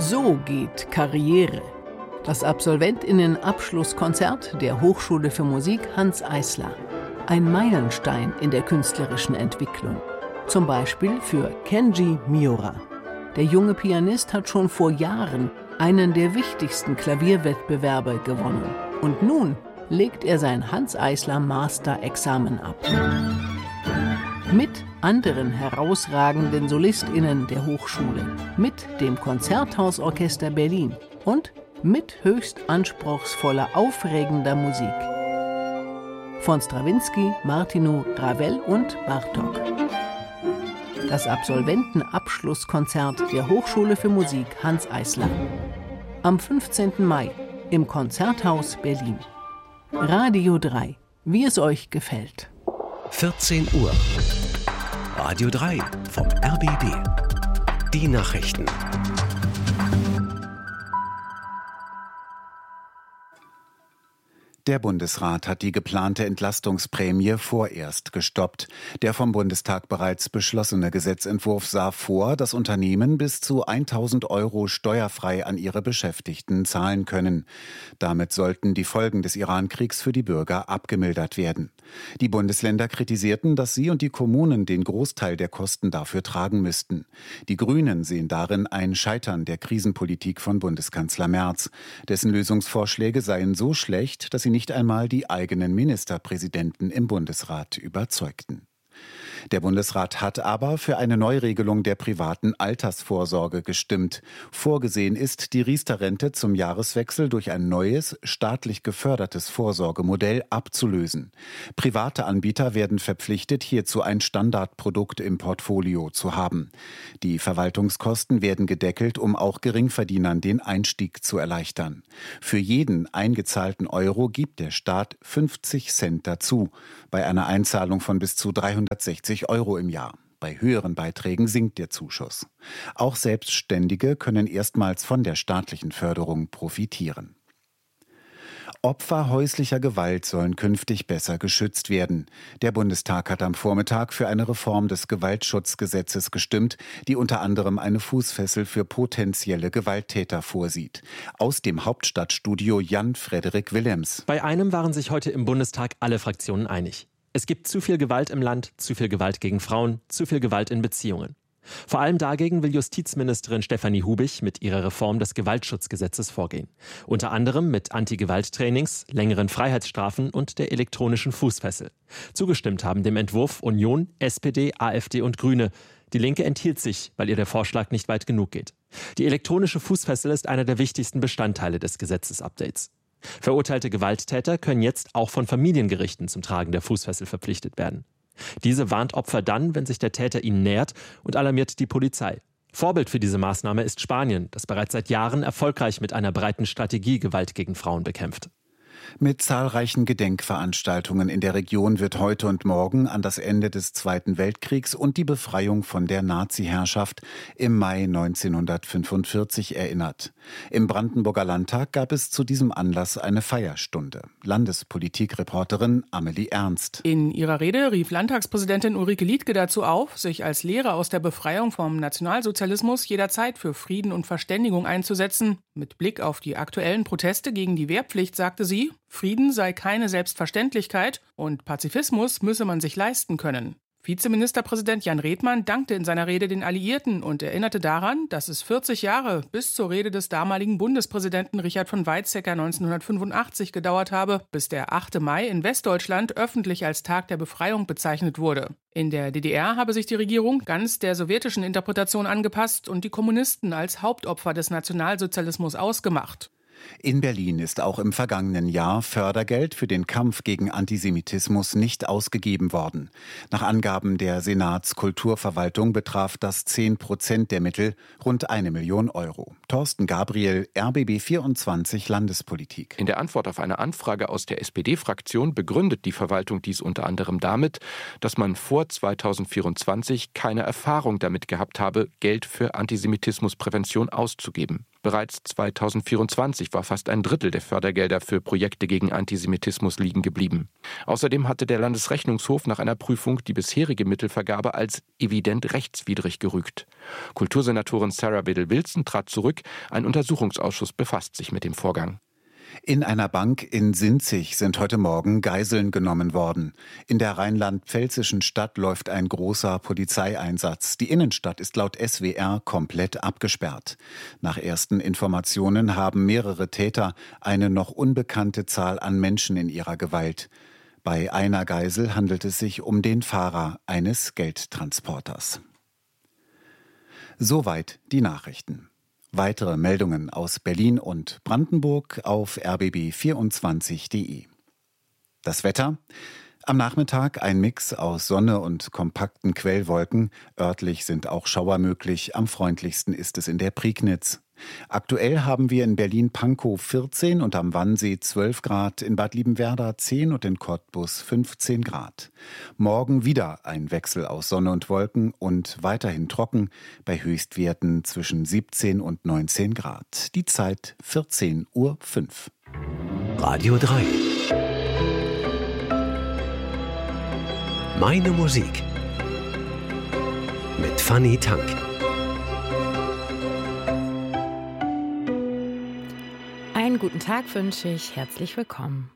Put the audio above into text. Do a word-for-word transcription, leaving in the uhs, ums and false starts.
So geht Karriere. Das Absolventinnen-Abschlusskonzert der Hochschule für Musik Hanns Eisler. Ein Meilenstein in der künstlerischen Entwicklung. Zum Beispiel für Kenji Miura. Der junge Pianist hat schon vor Jahren einen der wichtigsten Klavierwettbewerbe gewonnen. Und nun legt er sein Hanns Eisler Master-Examen ab. Mit anderen herausragenden SolistInnen der Hochschule, mit dem Konzerthausorchester Berlin und mit höchst anspruchsvoller, aufregender Musik. Von Strawinsky, Martinu, Ravel und Bartók. Das Absolventenabschlusskonzert der Hochschule für Musik Hanns Eisler. Am fünfzehnten Mai im Konzerthaus Berlin. Radio drei, wie es euch gefällt. vierzehn Uhr. Radio drei vom R B B. Die Nachrichten. Der Bundesrat hat die geplante Entlastungsprämie vorerst gestoppt. Der vom Bundestag bereits beschlossene Gesetzentwurf sah vor, dass Unternehmen bis zu tausend Euro steuerfrei an ihre Beschäftigten zahlen können. Damit sollten die Folgen des Iran-Kriegs für die Bürger abgemildert werden. Die Bundesländer kritisierten, dass sie und die Kommunen den Großteil der Kosten dafür tragen müssten. Die Grünen sehen darin ein Scheitern der Krisenpolitik von Bundeskanzler Merz. Dessen Lösungsvorschläge seien so schlecht, dass sie nicht einmal die eigenen Ministerpräsidenten im Bundesrat überzeugten. Der Bundesrat hat aber für eine Neuregelung der privaten Altersvorsorge gestimmt. Vorgesehen ist, die Riester-Rente zum Jahreswechsel durch ein neues, staatlich gefördertes Vorsorgemodell abzulösen. Private Anbieter werden verpflichtet, hierzu ein Standardprodukt im Portfolio zu haben. Die Verwaltungskosten werden gedeckelt, um auch Geringverdienern den Einstieg zu erleichtern. Für jeden eingezahlten Euro gibt der Staat fünfzig Cent dazu, bei einer Einzahlung von bis zu dreihundertsechzig Euro im Jahr. Bei höheren Beiträgen sinkt der Zuschuss. Auch Selbstständige können erstmals von der staatlichen Förderung profitieren. Opfer häuslicher Gewalt sollen künftig besser geschützt werden. Der Bundestag hat am Vormittag für eine Reform des Gewaltschutzgesetzes gestimmt, die unter anderem eine Fußfessel für potenzielle Gewalttäter vorsieht. Aus dem Hauptstadtstudio Jan-Frederik Willems. Bei einem waren sich heute im Bundestag alle Fraktionen einig. Es gibt zu viel Gewalt im Land, zu viel Gewalt gegen Frauen, zu viel Gewalt in Beziehungen. Vor allem dagegen will Justizministerin Stefanie Hubich mit ihrer Reform des Gewaltschutzgesetzes vorgehen. Unter anderem mit Anti-Gewalt-Trainings, längeren Freiheitsstrafen und der elektronischen Fußfessel. Zugestimmt haben dem Entwurf Union, S P D, AfD und Grüne. Die Linke enthielt sich, weil ihr der Vorschlag nicht weit genug geht. Die elektronische Fußfessel ist einer der wichtigsten Bestandteile des Gesetzesupdates. Verurteilte Gewalttäter können jetzt auch von Familiengerichten zum Tragen der Fußfessel verpflichtet werden. Diese warnt Opfer dann, wenn sich der Täter ihnen nähert, und alarmiert die Polizei. Vorbild für diese Maßnahme ist Spanien, das bereits seit Jahren erfolgreich mit einer breiten Strategie Gewalt gegen Frauen bekämpft. Mit zahlreichen Gedenkveranstaltungen in der Region wird heute und morgen an das Ende des Zweiten Weltkriegs und die Befreiung von der Nazi-Herrschaft im Mai neunzehnhundertfünfundvierzig erinnert. Im Brandenburger Landtag gab es zu diesem Anlass eine Feierstunde. Landespolitikreporterin Amelie Ernst. In ihrer Rede rief Landtagspräsidentin Ulrike Liedtke dazu auf, sich als Lehre aus der Befreiung vom Nationalsozialismus jederzeit für Frieden und Verständigung einzusetzen. Mit Blick auf die aktuellen Proteste gegen die Wehrpflicht sagte sie, Frieden sei keine Selbstverständlichkeit und Pazifismus müsse man sich leisten können. Vizeministerpräsident Jan Redmann dankte in seiner Rede den Alliierten und erinnerte daran, dass es vierzig Jahre bis zur Rede des damaligen Bundespräsidenten Richard von Weizsäcker neunzehnhundertfünfundachtzig gedauert habe, bis der achte Mai in Westdeutschland öffentlich als Tag der Befreiung bezeichnet wurde. In der D D R habe sich die Regierung ganz der sowjetischen Interpretation angepasst und die Kommunisten als Hauptopfer des Nationalsozialismus ausgemacht. In Berlin ist auch im vergangenen Jahr Fördergeld für den Kampf gegen Antisemitismus nicht ausgegeben worden. Nach Angaben der Senatskulturverwaltung betraf das zehn Prozent der Mittel, rund eine Million Euro. Thorsten Gabriel, R B B vierundzwanzig Landespolitik. In der Antwort auf eine Anfrage aus der S P D-Fraktion begründet die Verwaltung dies unter anderem damit, dass man vor zweitausendvierundzwanzig keine Erfahrung damit gehabt habe, Geld für Antisemitismusprävention auszugeben. Bereits zweitausendvierundzwanzig zweitausendzweiundzwanzig war fast ein Drittel der Fördergelder für Projekte gegen Antisemitismus liegen geblieben. Außerdem hatte der Landesrechnungshof nach einer Prüfung die bisherige Mittelvergabe als evident rechtswidrig gerügt. Kultursenatorin Sarah Biddle-Wilson trat zurück. Ein Untersuchungsausschuss befasst sich mit dem Vorgang. In einer Bank in Sinzig sind heute Morgen Geiseln genommen worden. In der rheinland-pfälzischen Stadt läuft ein großer Polizeieinsatz. Die Innenstadt ist laut S W R komplett abgesperrt. Nach ersten Informationen haben mehrere Täter eine noch unbekannte Zahl an Menschen in ihrer Gewalt. Bei einer Geisel handelt es sich um den Fahrer eines Geldtransporters. Soweit die Nachrichten. Weitere Meldungen aus Berlin und Brandenburg auf r b b vierundzwanzig punkt d e. Das Wetter? Am Nachmittag ein Mix aus Sonne und kompakten Quellwolken. Örtlich sind auch Schauer möglich. Am freundlichsten ist es in der Prignitz. Aktuell haben wir in Berlin-Pankow vierzehn und am Wannsee zwölf Grad, in Bad Liebenwerda zehn und in Cottbus fünfzehn Grad. Morgen wieder ein Wechsel aus Sonne und Wolken und weiterhin trocken, bei Höchstwerten zwischen siebzehn und neunzehn Grad. Die Zeit vierzehn Uhr fünf. Radio drei. Meine Musik. Mit Fanny Tank. Einen guten Tag wünsche ich. Herzlich willkommen.